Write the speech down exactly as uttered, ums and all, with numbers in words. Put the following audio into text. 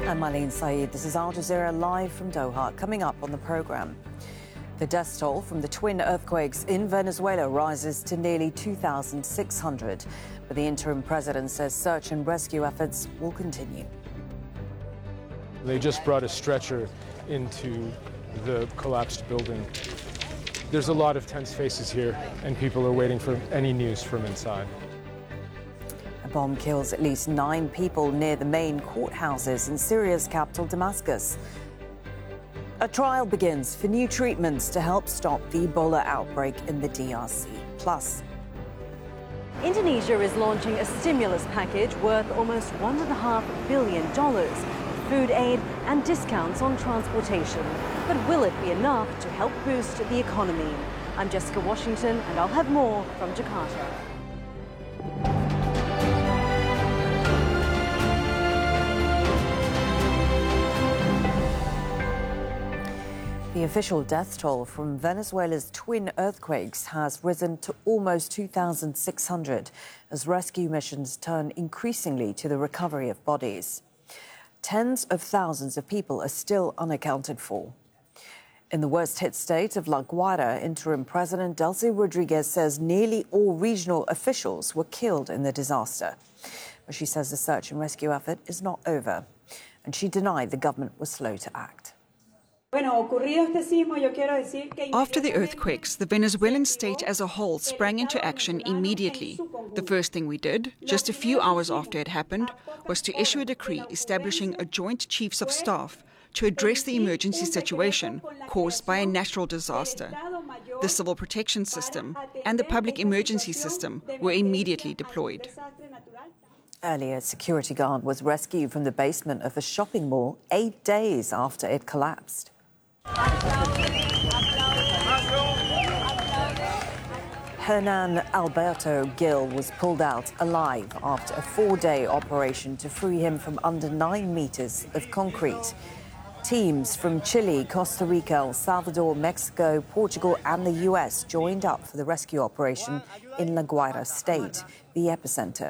I'm Marlene Saeed. This is Al Jazeera live from Doha. Coming up on the programme, the death toll from the twin earthquakes in Venezuela rises to nearly two thousand six hundred. But the interim president says search and rescue efforts will continue. They just brought a stretcher into the collapsed building. There's a lot of tense faces here, and people are waiting for any news from inside. A bomb kills at least nine people near the main courthouses in Syria's capital, Damascus. A trial begins for new treatments to help stop the Ebola outbreak in the D R C. Plus, Indonesia is launching a stimulus package worth almost one and a half billion dollars, food aid and discounts on transportation. But will it be enough to help boost the economy? I'm Jessica Washington, and I'll have more from Jakarta. The official death toll from Venezuela's twin earthquakes has risen to almost two thousand six hundred as rescue missions turn increasingly to the recovery of bodies. Tens of thousands of people are still unaccounted for. In the worst-hit state of La Guaira, interim President Delcy Rodriguez says nearly all regional officials were killed in the disaster. But she says the search and rescue effort is not over, and she denied the government was slow to act. After the earthquakes, the Venezuelan state as a whole sprang into action immediately. The first thing we did, just a few hours after it happened, was to issue a decree establishing a joint chiefs of staff to address the emergency situation caused by a natural disaster. The civil protection system and the public emergency system were immediately deployed. Earlier, a security guard was rescued from the basement of a shopping mall eight days after it collapsed. Hernan Alberto Gil was pulled out alive after a four-day operation to free him from under nine meters of concrete. Teams from Chile, Costa Rica, El Salvador, Mexico, Portugal and the U S joined up for the rescue operation in La Guaira state, the epicenter